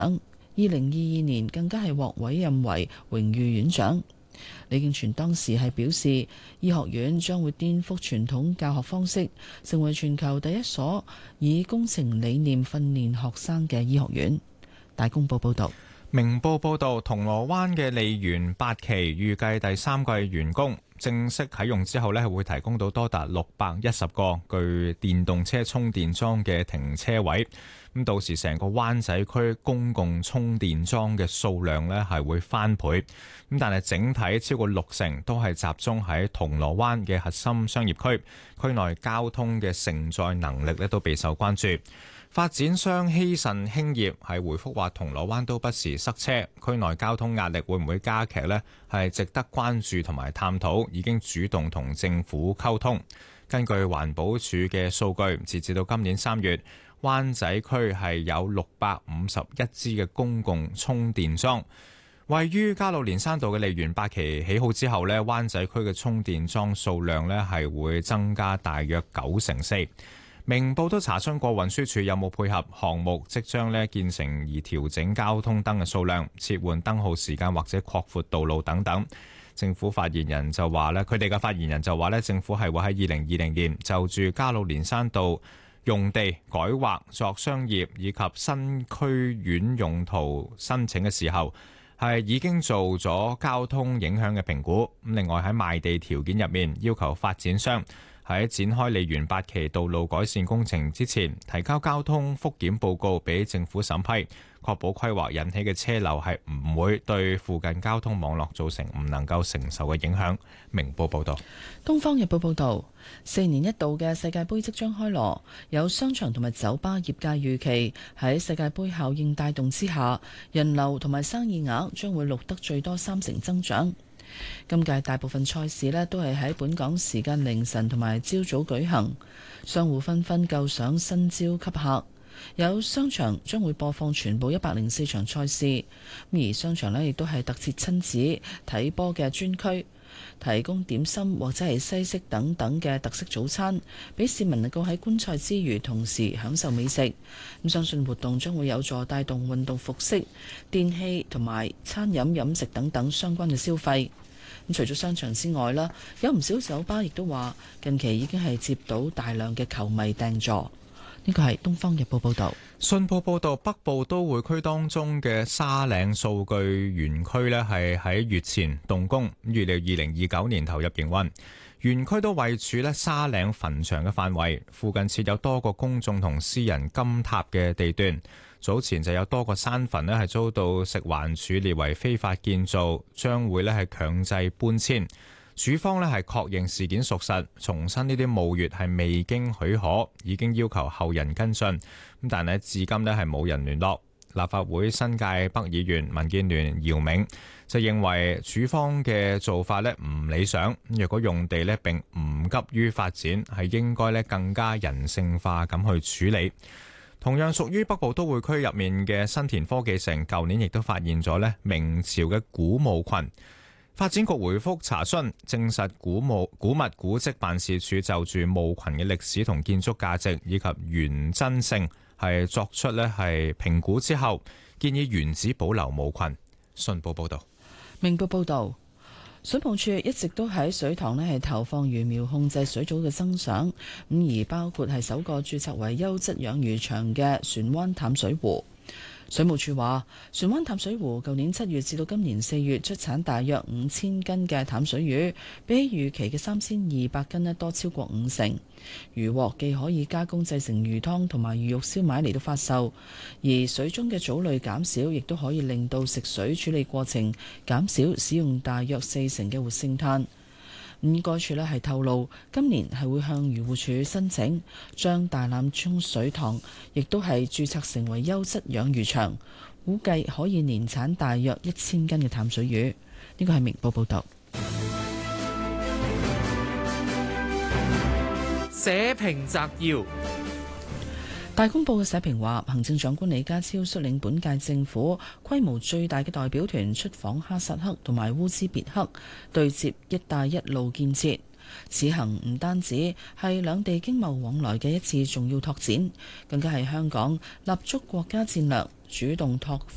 2022年更加係獲委任為榮譽院長。李敬全當時係表示，醫學院將會顛覆傳統教學方式，成為全球第一所以工程理念訓練學生嘅醫學院。大公報報道。 明報報導，銅鑼灣嘅利園8期預計第3季完工，正式啟用之後會提供到多達610個具電動車充電樁嘅停車位。咁到時成個灣仔區公共充電樁嘅數量係會翻倍。咁但係整體超過60%都係集中喺銅鑼灣嘅核心商業區，區內交通嘅承載能力都備受關注。發展商希慎興業係回覆話，銅鑼灣都不時塞車，區內交通壓力會唔會加劇呢？係值得關注同埋探討，已經主動同政府溝通。根據環保署嘅數據，截至到今年3月，灣仔區係有651支嘅公共充電樁。位於加路連山道嘅利園8期起好之後呢，灣仔區嘅充電樁數量係會增加大約94%。明報都查詢過運輸署有冇配合項目即將建成而調整交通燈嘅數量、切換燈號時間或者擴闊道路等等。政府發言人就話佢哋嘅發言人就話政府係會喺2020年就住加路連山道用地改劃作商業以及新區院用途申請嘅時候，係已經做咗交通影響嘅評估。另外喺賣地條件入面，要求發展商喺展開利園8期道路改善工程之前，提交交通復檢報告俾政府審批，確保規劃引起嘅車流係唔會對附近交通網絡造成唔能夠承受嘅影響。明報報道。 東方日報報道，4年一度嘅世界盃即將開鑼，有商場同埋酒吧業界預期喺世界盃效應帶動之下，人流同埋生意額將會錄得最多3成增長。今屆大部分賽事都係喺本港時間凌晨同埋朝早舉行，商戶紛紛構想新招吸客。有商場將會播放全部104場賽事，而商場亦都係特設親子睇波嘅專區，提供點心或者係西式等等嘅特色早餐，俾市民能夠喺觀賽之餘同時享受美食。咁相信活動將會有助帶動運動服飾、電器同埋餐飲飲食等等相關嘅消費。咁除咗商場之外啦，有唔少酒吧亦都話近期已經係接到大量嘅球迷訂座。呢個係《東方日報》報導。 信報報導，北部都會區當中嘅沙嶺數據園區係喺月前動工，預料2029年投入營運。園區都位處沙嶺墳場嘅範圍，附近設有多個公眾同私人金塔嘅地段。早前就有多個山墳係遭到食環署列為非法建造，將會係強制搬遷。署方係確認事件屬實，重申呢啲墓穴係未經許可，已經要求後人跟進。但係至今係冇人聯絡。立法會新界北議員民建聯姚明就認為署方嘅做法唔理想，若果用地並唔急於發展，係應該更加人性化咁去處理。同樣屬於北部都會區入面嘅新田科技城，舊年亦都發現咗明朝嘅古墓群。發展局回覆查詢，證實古物古蹟辦事處就住墓群嘅歷史同建築價值以及原真性係作出係評估之後，建議原址保留墓群。信報報道。 明報報道，水務署一直都喺水塘係投放魚苗控制水藻嘅增長，咁而包括係首個註冊為優質養魚場嘅船灣淡水湖。水務署話，船灣淡水湖舊年7月至到今年4月出產大約5000斤嘅淡水魚，比起預期嘅3200斤多超過50%。魚獲既可以加工製成魚湯同埋魚肉燒賣嚟到發售，而水中嘅藻類減少，亦都可以令到食水處理過程減少使用大約40%嘅活性炭。該處係透露，今年係會向漁護署申請，將大欖涌水塘亦都係註冊成為優質養魚場，估計可以年產大約1000斤嘅淡水魚。呢個係明報報導。 社評摘要。 大公報嘅社評話，行政長官李家超率領本屆政府規模最大嘅代表團出訪哈薩克同埋烏茲別克，對接一帶一路建設。此行唔單止係兩地經貿往來嘅一次重要拓展，更加係香港立足國家戰略，主動拓